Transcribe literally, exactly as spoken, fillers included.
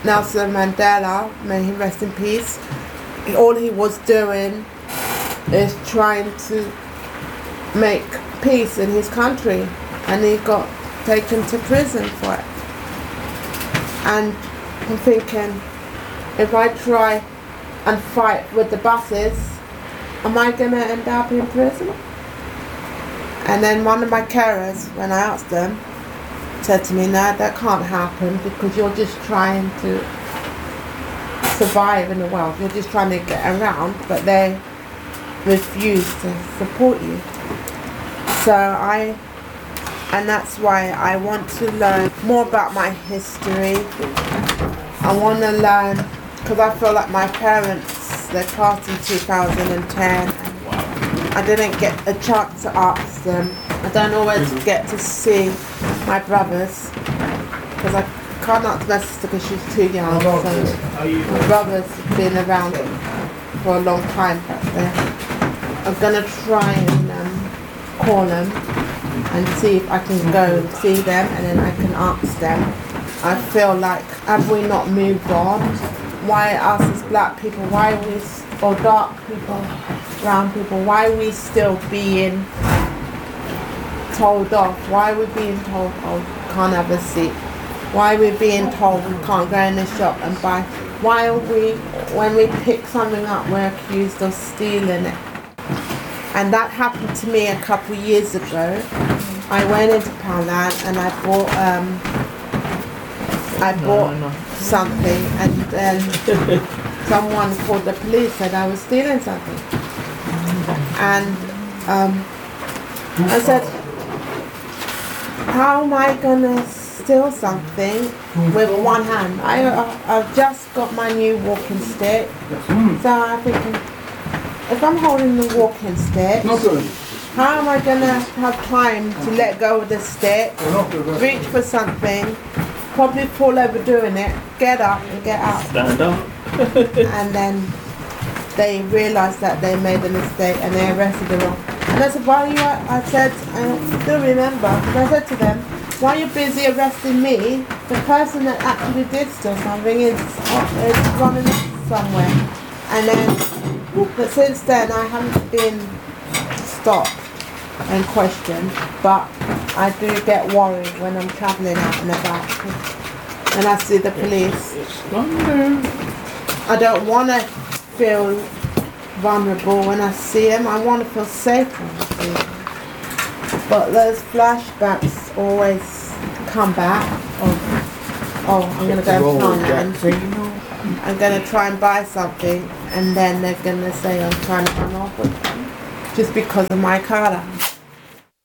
Nelson Mandela, may he rest in peace, all he was doing is trying to make peace in his country, and he got taken to prison for it. And I'm thinking, if I try and fight with the buses, am I going to end up in prison? And then one of my carers, when I asked them, said to me, no, that can't happen because you're just trying to survive in the world. You're just trying to get around, but they refuse to support you. So I, and that's why I want to learn more about my history. I want to learn, because I feel like my parents, they passed in two thousand ten. I didn't get a chance to ask them. I don't always get to see my brothers, because I can't ask my sister because she's too young. So my brothers have been around for a long time back there. I'm going to try and um, call them and see if I can go and see them, and then I can ask them. I feel like, have we not moved on? Why us as black people, why are we, or dark people, brown people, why are we still being told off? Why are we being told, oh, can't have a seat? Why are we being told we can't go in the shop and buy? Why are we, when we pick something up, we're accused of stealing it? And that happened to me a couple of years ago. I went into Poundland and I bought um, I bought no, no. something, and then someone called the police, said I was stealing something. And um, I said, how am I gonna steal something with one hand? I, I've just got my new walking stick, so I'm thinking, if I'm holding the walking stick, how am I gonna have time to let go of the stick, reach for something, probably fall over doing it, get up and get out. Stand up. And then they realised that they made a mistake and they arrested them all. And I said, why are you, I said, I still remember, and I said to them, why are you busy arresting me? The person that actually did steal something is, is running somewhere. And then, but since then I haven't been stopped and questioned, but I do get worried when I'm travelling out and about. When I see the police, I don't want to feel vulnerable when I see them. I want to feel safe when I see them. But those flashbacks always come back. Of, oh, I'm going to go to Poundland. I'm going to try and buy something, and then they're going to say I'm trying to run off with them just because of my colour.